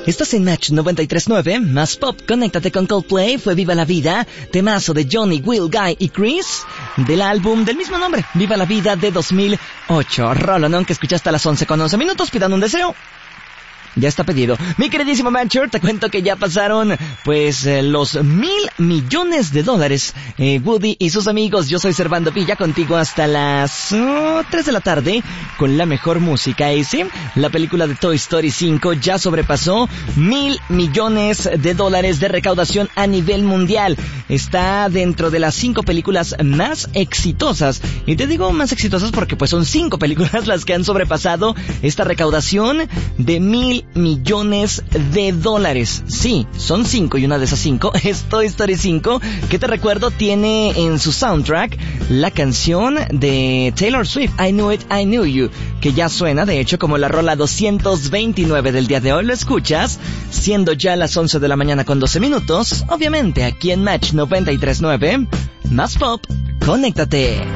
Estás en Match 93.9, más pop, conéctate con Coldplay, fue Viva la Vida, temazo de Johnny, Will, Guy y Chris, del álbum del mismo nombre, Viva la Vida de 2008. Rolonón que escuchaste a las 11:11, pidan un deseo. Ya está pedido. Mi queridísimo Matcher, te cuento que ya pasaron, los $1,000 millones. Woody y sus amigos, yo soy Servando Villa, contigo hasta las 3 de la tarde, con la mejor música. Y sí, la película de Toy Story 5 ya sobrepasó $1,000 millones de recaudación a nivel mundial. Está dentro de las 5 películas más exitosas. Y te digo más exitosas porque son 5 películas las que han sobrepasado esta recaudación de $1,000 millones. Sí, son 5 y una de esas 5 es Toy Story 5, que te recuerdo tiene en su soundtrack la canción de Taylor Swift, I Knew It, I Knew You, que ya suena de hecho como la rola 229 del día de hoy. Lo escuchas siendo ya las 11 de la mañana con 12 minutos, obviamente aquí en Match 93.9, más pop, conéctate.